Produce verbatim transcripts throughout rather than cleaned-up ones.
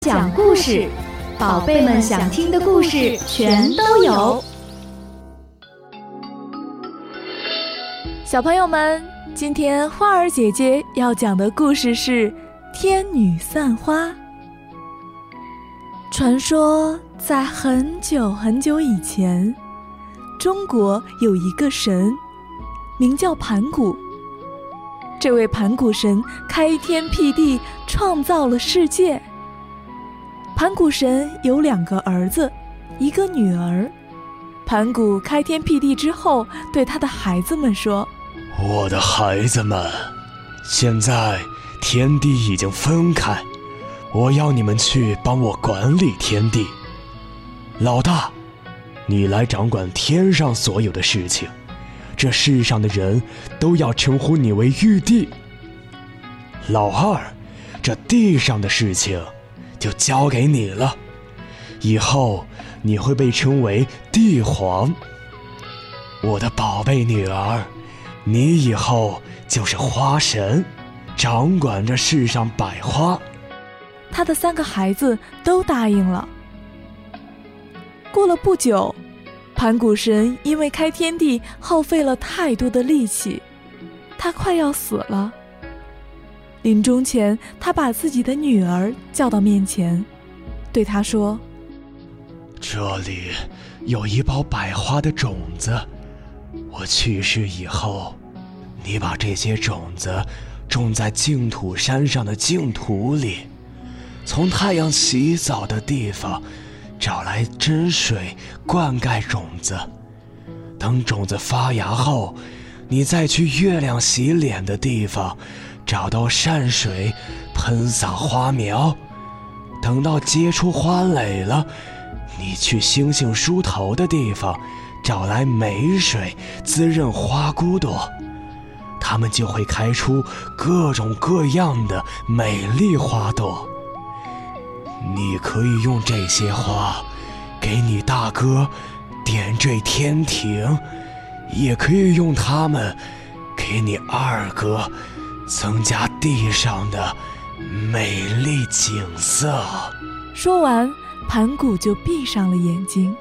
讲故事，宝贝们想听的故事全都有。 小朋友们，今天花儿姐姐要讲的故事是天女散花。传说在很久很久以前，中国有一个神，名叫盘古。这位盘古神开天辟地，创造了世界。盘古神有两个儿子，一个女儿。盘古开天辟地之后，对他的孩子们说： 我的孩子们，现在天地已经分开，我要你们去帮我管理天地。老大，你来掌管天上所有的事情，这世上的人都要称呼你为玉帝。老二，这地上的事情就交给你了，以后你会被称为帝皇。我的宝贝女儿，你以后就是花神，掌管着世上百花。 他的三个孩子都答应了。过了不久，盘古神因为开天地耗费了太多的力气，他快要死了。临终前，他把自己的女儿叫到面前，对她说： 这里有一包百花的种子，我去世以后，你把这些种子种在净土山上的净土里，从太阳洗澡的地方找来真水灌溉种子，等种子发芽后，你再去月亮洗脸的地方找到善水喷洒花苗，等到结出花蕾了，你去星星梳头的地方找来美水滋润花骨朵，它们就会开出各种各样的美丽花朵。你可以用这些花给你大哥点缀天庭，也可以用它们给你二哥增加地上的美丽景色。 说完，盘古就闭上了眼睛。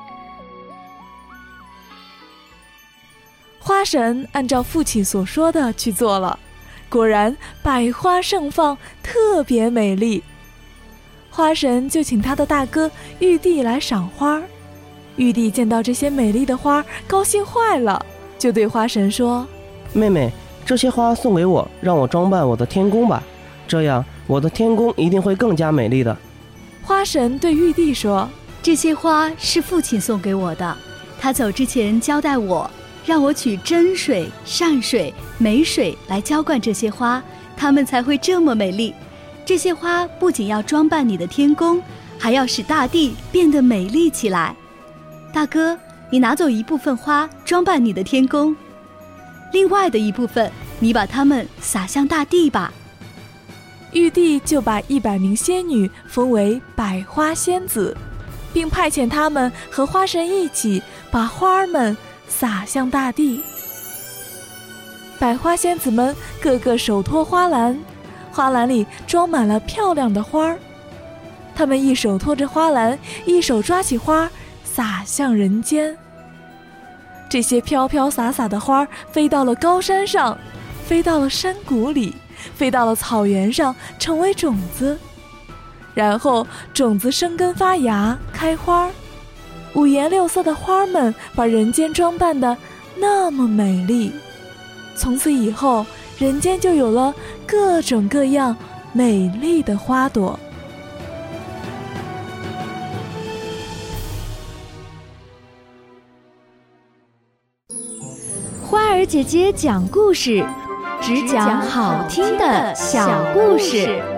花神按照父亲所说的去做了，果然百花盛放，特别美丽。花神就请他的大哥玉帝来赏花。玉帝见到这些美丽的花，高兴坏了，就对花神说： 妹妹，这些花送给我，让我装扮我的天宫吧，这样我的天宫一定会更加美丽的。 花神对玉帝说： 这些花是父亲送给我的，他走之前交代我，让我取真水、善水、美水来浇灌这些花，它们才会这么美丽。这些花不仅要装扮你的天宫，还要使大地变得美丽起来。大哥，你拿走一部分花装扮你的天宫，另外的一部分你把它们撒向大地吧。 玉帝就把一百名仙女封为百花仙子，并派遣她们和花神一起把花儿们撒向大地。百花仙子们个个手托花篮，花篮里装满了漂亮的花儿。她们一手托着花篮，一手抓起花洒向人间。这些飘飘洒洒的花飞到了高山上，飞到了山谷里，飞到了草原上，成为种子。然后种子生根发芽开花，五颜六色的花们把人间装扮得那么美丽。从此以后，人间就有了各种各样美丽的花朵。 花儿姐姐讲故事，只讲好听的小故事。